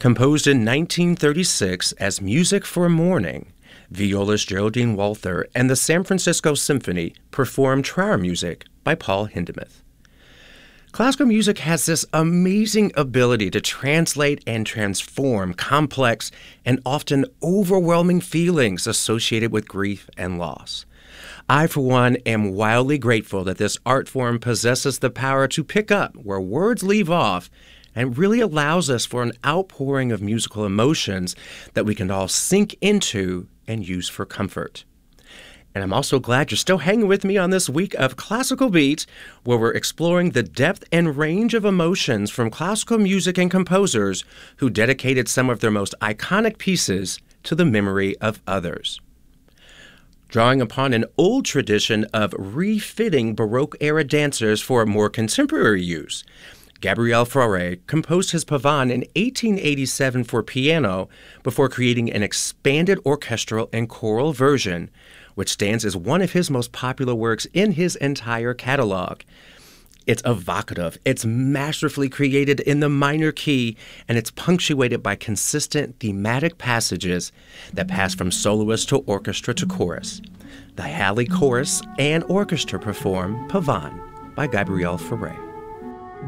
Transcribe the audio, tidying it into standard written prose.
Composed in 1936 as Music for Mourning, violist Geraldine Walther and the San Francisco Symphony performed Trauermusik by Paul Hindemith. Classical music has this amazing ability to translate and transform complex and often overwhelming feelings associated with grief and loss. I, for one, am wildly grateful that this art form possesses the power to pick up where words leave off and really allows us for an outpouring of musical emotions that we can all sink into and use for comfort. And I'm also glad you're still hanging with me on this week of Classical Beat, where we're exploring the depth and range of emotions from classical music and composers who dedicated some of their most iconic pieces to the memory of others. Drawing upon an old tradition of refitting Baroque-era dancers for more contemporary use, Gabriel Fauré composed his Pavane in 1887 for piano before creating an expanded orchestral and choral version, which stands as one of his most popular works in his entire catalog. It's evocative, it's masterfully created in the minor key, and it's punctuated by consistent thematic passages that pass from soloist to orchestra to chorus. The Halley Chorus and Orchestra perform Pavane by Gabriel Fauré.